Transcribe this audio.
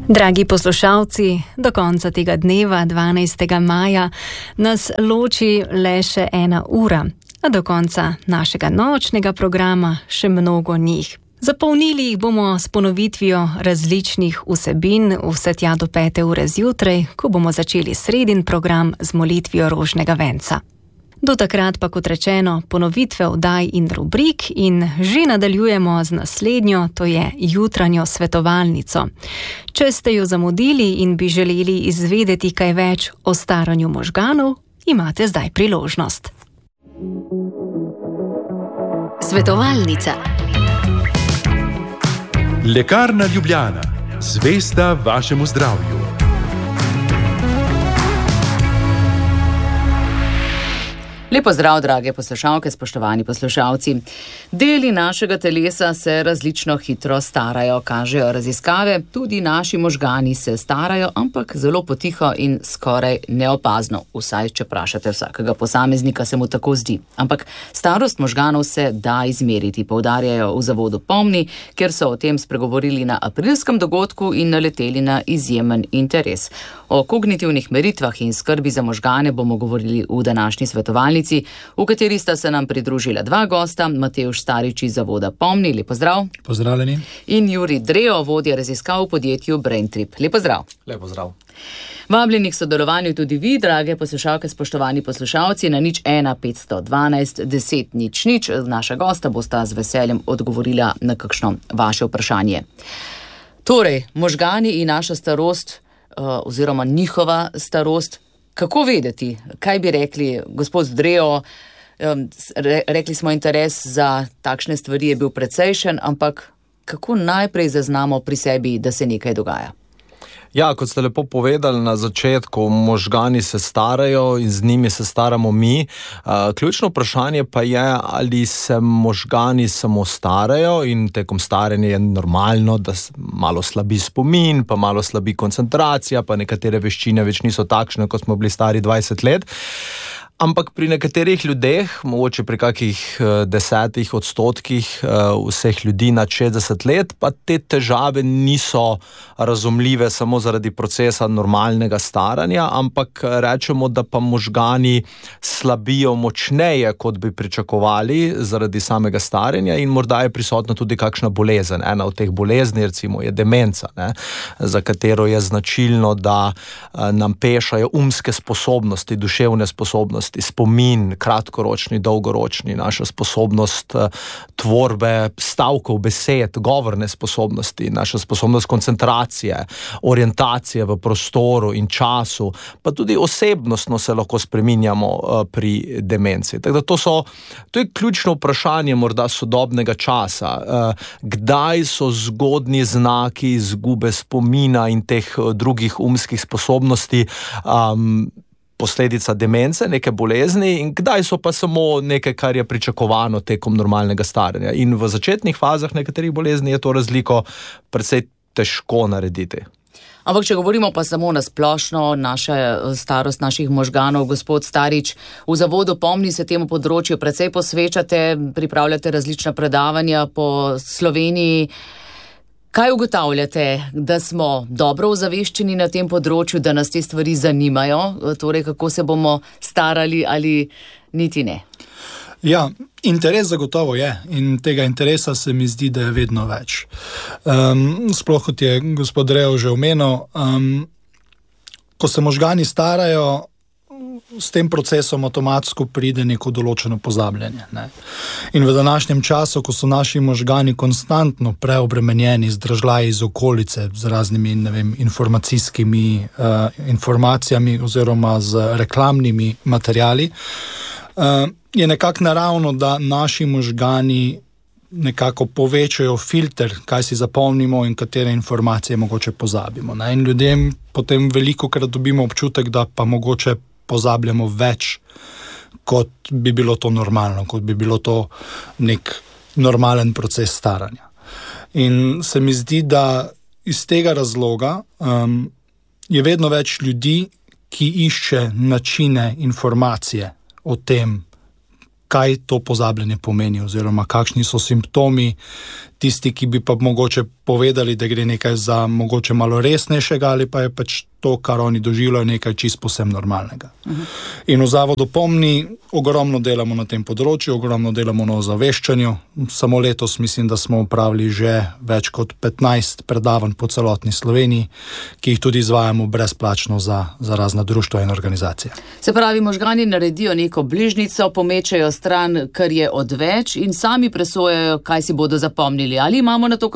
Dragi poslušalci, do konca tega dneva, 12. maja, nas loči le še 1 ura, a do konca našega nočnega programa še mnogo njih. Zapolnili jih bomo s ponovitvijo različnih vsebin vse tja do 5. ure zjutraj, ko bomo začeli sredin program z molitvijo rožnega venca. Do takrat pa, kot rečeno, ponovitve oddaj in rubrik in že nadaljujemo z naslednjo, to je jutranjo svetovalnico. Če ste jo zamudili in bi želeli izvedeti kaj več o staranju možganov, imate zdaj priložnost. Svetovalnica. Lekarna Ljubljana, zvesta vašemu zdravju. Lepo zdrav, drage poslušalke, spoštovani poslušalci. Deli našega telesa se različno hitro starajo, kažejo raziskave, tudi naši možgani se starajo, ampak zelo potiho in skoraj neopazno, vsaj če vprašate vsakega posameznika, se mu tako zdi. Ampak starost možganov se da izmeriti, poudarjajo v zavodu Pomni, kjer so o tem spregovorili na aprilskem dogodku in naleteli na izjemen interes. O kognitivnih meritvah in skrbi za možgane bomo govorili v današnji svetovalnici, v kateri sta se nam pridružila 2 gosta, Matevž Starič iz zavoda Pomni, lepo zdrav. Pozdravljeni. In Jurij Dreo, vodja raziskav v podjetju Braintrip. Lepo zdrav. Lepo zdrav. Vabljeni k sodelovanju tudi vi, drage poslušalke, spoštovani poslušalci, na 01 512 10 00. Naša gosta bosta z veseljem odgovorila na kakšno vaše vprašanje. Torej, možgani in naša starost, oziroma njihova starost, kako vedeti? Kaj bi rekli, gospod Dreo? Rekli smo, interes za takšne stvari je bil precejšen, ampak kako najprej zaznamo pri sebi, da se nekaj dogaja? Ja, kot ste lepo povedali na začetku, možgani se starajo in z njimi se staramo mi. Ključno vprašanje pa je, ali se možgani samo starajo in tekom staranja je normalno, da malo slabi spomin, pa malo slabi koncentracija, pa nekatere veščine več niso takšne, kot smo bili stari 20 let. Ampak pri nekaterih ljudeh, mogoče pri kakih 10% vseh ljudi nad 60 let, pa te težave niso razumljive samo zaradi procesa normalnega staranja, ampak rečemo, da pa možgani slabijo močneje, kot bi pričakovali zaradi samega staranja in morda je prisotna tudi kakšna bolezen. Ena od teh bolezni, recimo, je demenca, za katero je značilno, da nam pešajo umske sposobnosti, duševne sposobnosti, spomin, kratkoročni, dolgoročni, naša sposobnost tvorbe stavkov, besed, govorne sposobnosti, naša sposobnost koncentracije, orientacije v prostoru in času, pa tudi osebnostno se lahko spreminjamo pri demenci. Tako da to je ključno vprašanje morda sodobnega časa. Kdaj so zgodnji znaki izgube spomina in teh drugih umskih sposobnosti posledica demence, neke bolezni, in kdaj so pa samo nekaj, kar je pričakovano tekom normalnega staranja. In v začetnih fazah nekaterih bolezni je to razliko precej težko narediti. Ampak če govorimo pa samo na splošno, starost naših možganov, gospod Starič, v zavodu Pomni se temu področju precej posvečate, pripravljate različna predavanja po Sloveniji. Kaj ugotavljate, da smo dobro ozaveščeni na tem področju, da nas te stvari zanimajo, torej kako se bomo starali ali niti ne? Ja, interes zagotovo je in tega interesa se mi zdi, da je vedno več. Sploh kot je gospod Dreo že omenil, ko se možgani starajo, s tem procesom avtomatsko pride neko določeno pozabljanje. In v današnjem času, ko so naši možgani konstantno preobremenjeni z dražljaji iz okolice, z raznimi, informacijskimi informacijami oziroma z reklamnimi materiali, je nekako naravno, da naši možgani nekako povečajo filter, kaj si zapomnimo in katere informacije mogoče pozabimo. In ljudem potem velikokrat dobimo občutek, da pa mogoče pozabljamo več, kot bi bilo to normalno, kot bi bilo to nek normalen proces staranja. In se mi zdi, da iz tega razloga je vedno več ljudi, ki išče načine informacije o tem, kaj to pozabljanje pomeni oziroma kakšni so simptomi, tisti, ki bi pa mogoče povedali, da gre nekaj za mogoče malo resnejšega ali pa je pač to, kar oni doživljajo, nekaj čisto posebno normalnega. In v Zavodu Pomni ogromno delamo na tem področju, ogromno delamo na ozaveščanju. Samo letos mislim, da smo opravili že več kot 15 predavanj po celotni Sloveniji, ki jih tudi izvajamo brezplačno za razna društva in organizacije. Se pravi, možgani naredijo neko bližnjico, pomečejo stran, kar je odveč in sami presojajo, kaj si bodo zapomnili. Ali imamo na to